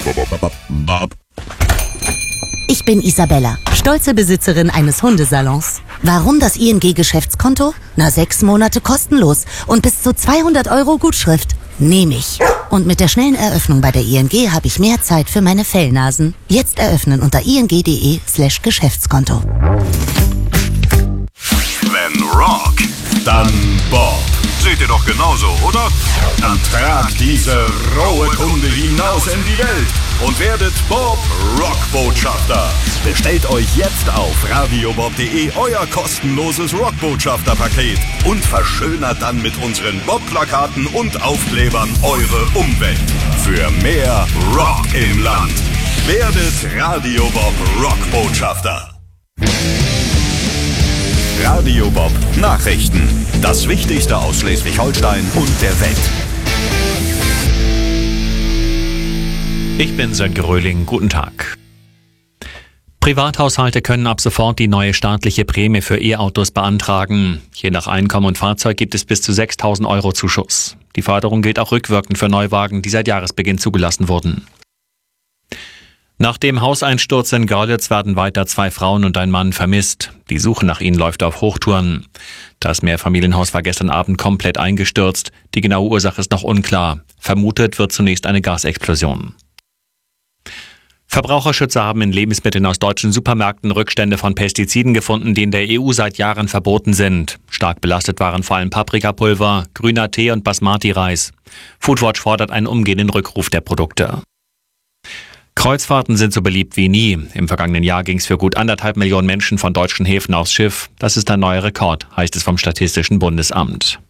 Ich bin Isabella, stolze Besitzerin eines Hundesalons. Warum das ING-Geschäftskonto? 6 Monate kostenlos und bis zu 200 € Gutschrift. Nehme ich. Und mit der schnellen Eröffnung bei der ING habe ich mehr Zeit für meine Fellnasen. Jetzt eröffnen unter ing.de/Geschäftskonto. Wenn Rock, dann Bob. Seht ihr doch genauso, oder? Dann tragt diese rohe Kunde hinaus in die Welt und werdet Bob Rockbotschafter. Bestellt euch jetzt auf radiobob.de euer kostenloses Rockbotschafter-Paket und verschönert dann mit unseren Bob-Plakaten und Aufklebern eure Umwelt. Für mehr Rock im Land werdet Radio Bob Rockbotschafter. Radio Bob Nachrichten. Das Wichtigste aus Schleswig-Holstein und der Welt. Ich bin Sönke Röhling. Guten Tag. Privathaushalte können ab sofort die neue staatliche Prämie für E-Autos beantragen. Je nach Einkommen und Fahrzeug gibt es bis zu 6.000 € Zuschuss. Die Förderung gilt auch rückwirkend für Neuwagen, die seit Jahresbeginn zugelassen wurden. Nach dem Hauseinsturz in Görlitz werden weiter 2 Frauen und ein Mann vermisst. Die Suche nach ihnen läuft auf Hochtouren. Das Mehrfamilienhaus war gestern Abend komplett eingestürzt. Die genaue Ursache ist noch unklar. Vermutet wird zunächst eine Gasexplosion. Verbraucherschützer haben in Lebensmitteln aus deutschen Supermärkten Rückstände von Pestiziden gefunden, die in der EU seit Jahren verboten sind. Stark belastet waren vor allem Paprikapulver, grüner Tee und Basmati-Reis. Foodwatch fordert einen umgehenden Rückruf der Produkte. Kreuzfahrten sind so beliebt wie nie. Im vergangenen Jahr ging es für gut 1,5 Millionen Menschen von deutschen Häfen aufs Schiff. Das ist ein neuer Rekord, heißt es vom Statistischen Bundesamt.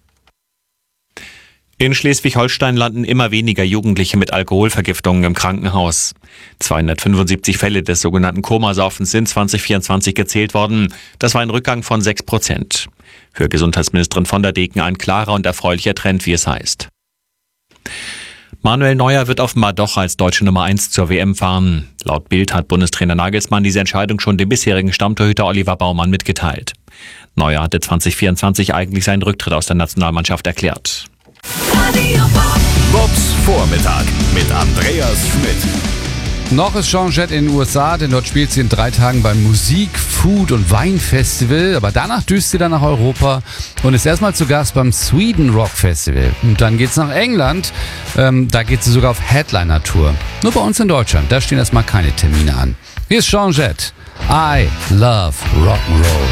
In Schleswig-Holstein landen immer weniger Jugendliche mit Alkoholvergiftungen im Krankenhaus. 275 Fälle des sogenannten Komasaufens sind 2024 gezählt worden. Das war ein Rückgang von 6%. Für Gesundheitsministerin von der Deken ein klarer und erfreulicher Trend, wie es heißt. Manuel Neuer wird offenbar doch als deutsche Nummer 1 zur WM fahren. Laut Bild hat Bundestrainer Nagelsmann diese Entscheidung schon dem bisherigen Stammtorhüter Oliver Baumann mitgeteilt. Neuer hatte 2024 eigentlich seinen Rücktritt aus der Nationalmannschaft erklärt. Bobs Vormittag mit Andreas Schmidt. Noch ist Jean Jett in den USA, denn dort spielt sie in 3 Tagen beim Musik-, Food- und Weinfestival. Aber danach düst sie dann nach Europa und ist erstmal zu Gast beim Sweden Rock Festival. Und dann geht's nach England. Da geht sie sogar auf Headliner-Tour. Nur bei uns in Deutschland, da stehen erstmal keine Termine an. Hier ist Jean Jett. I love Rock'n'Roll.